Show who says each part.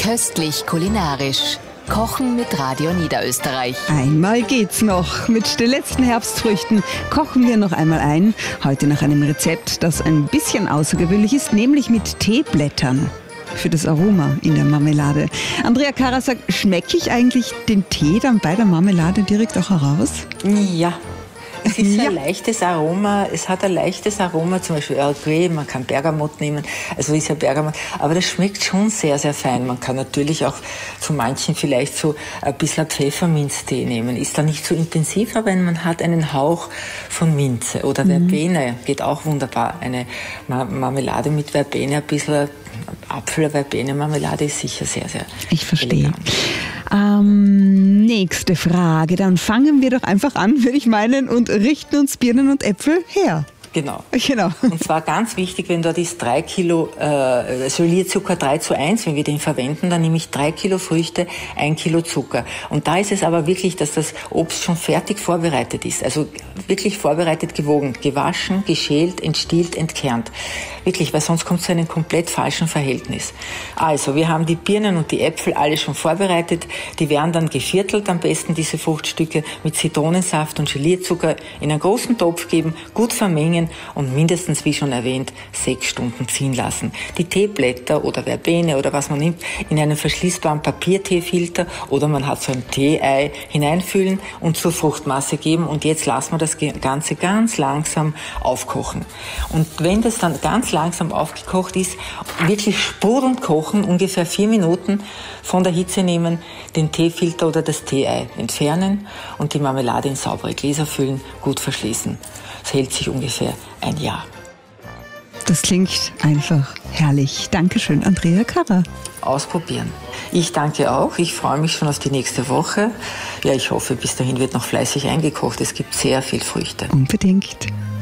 Speaker 1: Köstlich kulinarisch. Kochen mit Radio Niederösterreich.
Speaker 2: Einmal geht's noch. Mit den letzten Herbstfrüchten kochen wir noch einmal ein. Heute nach einem Rezept, das ein bisschen außergewöhnlich ist, nämlich mit Teeblättern. Für das Aroma in der Marmelade. Andrea Karrer sagt, schmecke ich eigentlich den Tee dann bei der Marmelade direkt auch heraus?
Speaker 3: Ja. Es ist ein leichtes Aroma, es hat ein leichtes Aroma, zum Beispiel Earl Grey, man kann Bergamott nehmen, also ist ja Bergamott, aber das schmeckt schon sehr, sehr fein. Man kann natürlich auch zu manchen vielleicht so ein bisschen Pfefferminztee nehmen, ist da nicht so intensiv, aber man hat einen Hauch von Minze oder Verbene, geht auch wunderbar. Eine Marmelade mit Verbene, ein bisschen Apfel-Verbene-Marmelade ist sicher sehr, sehr
Speaker 2: Ich verstehe.
Speaker 3: elegant.
Speaker 2: Nächste Frage. Dann fangen wir doch einfach an, würde ich meinen, und richten uns Birnen und Äpfel her.
Speaker 3: Genau.
Speaker 2: Genau.
Speaker 3: Und zwar ganz wichtig, wenn dort ist 3 Kilo Isolierzucker 3:1, wenn wir den verwenden, dann nehme ich 3 Kilo Früchte, 1 Kilo Zucker. Und da ist es aber wirklich, dass das Obst schon fertig vorbereitet ist. Also wirklich vorbereitet gewogen, gewaschen, geschält, entstielt, entkernt. Wirklich, weil sonst kommt es zu einem komplett falschen Verhältnis. Also, wir haben die Birnen und die Äpfel alle schon vorbereitet. Die werden dann geviertelt, am besten diese Fruchtstücke mit Zitronensaft und Gelierzucker in einen großen Topf geben, gut vermengen und mindestens, wie schon erwähnt, 6 Stunden ziehen lassen. Die Teeblätter oder Verbene oder was man nimmt, in einen verschließbaren Papierteefilter oder man hat so ein Tee-Ei hineinfüllen und zur Fruchtmasse geben und jetzt lassen wir das Ganze ganz langsam aufkochen. Und wenn das dann ganz langsam aufgekocht ist, wirklich sprudelnd kochen, ungefähr 4 Minuten von der Hitze nehmen, den Teefilter oder das Tee-Ei entfernen und die Marmelade in saubere Gläser füllen, gut verschließen. Es hält sich ungefähr ein Jahr.
Speaker 2: Das klingt einfach herrlich. Dankeschön, Andrea Karrer.
Speaker 3: Ausprobieren. Ich danke auch. Ich freue mich schon auf die nächste Woche. Ja, ich hoffe, bis dahin wird noch fleißig eingekocht. Es gibt sehr viel Früchte.
Speaker 2: Unbedingt.